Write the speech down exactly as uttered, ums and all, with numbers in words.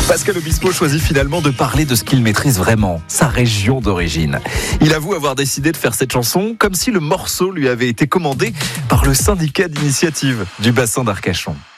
Pascal Obispo choisit finalement de parler de ce qu'il maîtrise vraiment, sa région d'origine. Il avoue avoir décidé de faire cette chanson comme si le morceau lui avait été commandé par le syndicat d'initiative du bassin d'Arcachon.